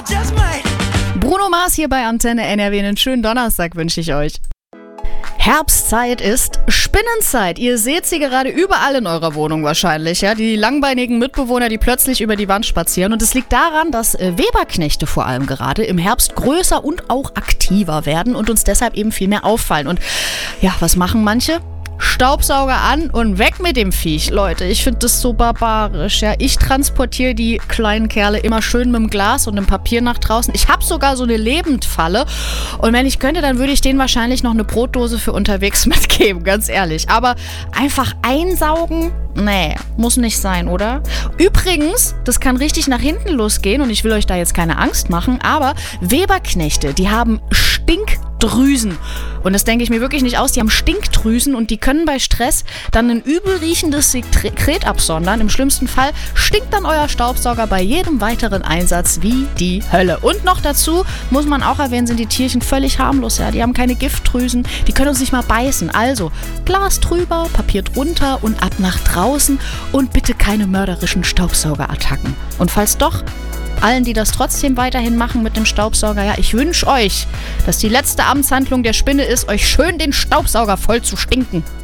Bruno Mars hier bei Antenne NRW. Einen schönen Donnerstag wünsche ich euch. Herbstzeit ist Spinnenzeit. Ihr seht sie gerade überall in eurer Wohnung wahrscheinlich, ja? Die langbeinigen Mitbewohner, die plötzlich über die Wand spazieren. Und es liegt daran, dass Weberknechte vor allem gerade im Herbst größer und auch aktiver werden und uns deshalb eben viel mehr auffallen. Und ja, was machen manche? Staubsauger an und weg mit dem Viech. Leute, ich finde das so barbarisch. Ja? Ich transportiere die kleinen Kerle immer schön mit dem Glas und dem Papier nach draußen. Ich habe sogar so eine Lebendfalle. Und wenn ich könnte, dann würde ich denen wahrscheinlich noch eine Brotdose für unterwegs mitgeben, ganz ehrlich. Aber einfach einsaugen? Nee, muss nicht sein, oder? Übrigens, das kann richtig nach hinten losgehen und ich will euch da jetzt keine Angst machen, aber Weberknechte, die haben Stinkdrüsen. Und das denke ich mir wirklich nicht aus. Die haben Stinkdrüsen und die können bei Stress dann ein übel riechendes Sekret absondern. Im schlimmsten Fall stinkt dann euer Staubsauger bei jedem weiteren Einsatz wie die Hölle. Und noch dazu muss man auch erwähnen, sind die Tierchen völlig harmlos. Ja? Die haben keine Giftdrüsen, die können uns nicht mal beißen. Also Glas drüber, Papier drunter und ab nach draußen und bitte keine mörderischen Staubsaugerattacken. Und falls doch, allen, die das trotzdem weiterhin machen mit dem Staubsauger, ja, ich wünsche euch, dass die letzte Amtshandlung der Spinne ist, euch schön den Staubsauger voll zu stinken.